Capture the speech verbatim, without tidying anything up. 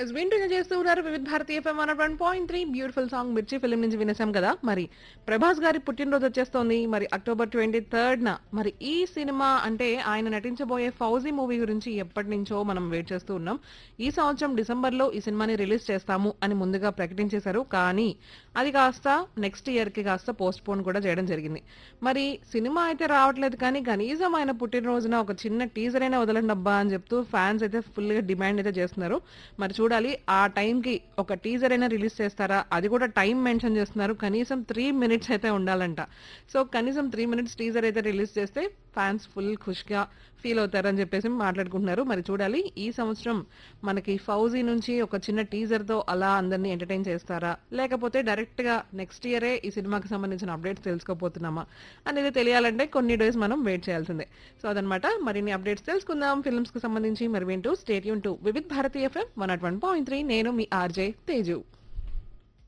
Yes వింటూనే చేస్తూ ఉన్నారు వివిధ భారతీయ FM one one point three beautiful song మిర్చి ఫిలిం నుంచి వినేసాం కదా. మరి ప్రభాస్ గారి పుట్టినరోజు వచ్చేస్తోంది మరి అక్టోబర్ ట్వంటీ థర్డ్ న. మరి ఈ సినిమా అంటే ఆయన నటించబోయే ఫౌజీ మూవీ గురించి ఎప్పటి నుంచో మనం వెయిట్ చేస్తూ ఉన్నాం. ఈ సంవత్సరం డిసెంబర్ లో ఈ సినిమాని రిలీజ్ చేస్తాము అని ముందుగా ప్రకటించేశారు. కానీ అది కాస్త నెక్స్ట్ ఇయర్ కి కాస్త పోస్ట్ పోన్ కూడా చేయడం జరిగింది. మరి సినిమా అయితే రావట్లేదు కానీ కనీసం ఆయన పుట్టినరోజున ఒక చిన్న టీజర్ అయినా వదలండి అబ్బా అని చెప్తూ ఫ్యాన్స్ అయితే ఫుల్ గా డిమాండ్ అయితే చేస్తున్నారు. మరి చూడాలి ఆ టైం కి ఒక టీజర్ అయినా రిలీజ్ చేస్తారా, అది కూడా టైం మెన్షన్ చేస్తున్నారు, కనీసం త్రీ మినిట్స్ అయితే ఉండాలంట. సో కనీసం త్రీ మినిట్స్ టీజర్ అయితే రిలీజ్ చేస్తే ఫ్యాన్స్ ఫుల్ ఖుష్గా ఫీల్ అవుతారని చెప్పేసి మాట్లాడుకుంటున్నారు. మరి చూడాలి ఈ సంవత్సరం మనకి ఫౌజీ నుంచి ఒక చిన్న టీజర్ తో అలా అందరినీ ఎంటర్టైన్ చేస్తారా, లేకపోతే డైరెక్ట్ గా నెక్స్ట్ ఇయరే ఈ సినిమాకి సంబంధించిన అప్డేట్స్ తెలుసుకోపోతున్నామా అనేది తెలియాలంటే కొన్ని డేస్ మనం వెయిట్ చేయాల్సిందే. సో అదనమాట మరిన్ని అప్డేట్స్ తెలుసుకుందాం ఫిల్మ్స్ కి సంబంధించి. మరి వింటూ state Yoon to Vividh Bharati FM one not one point three. నేను మీ ఆర్జే తేజు.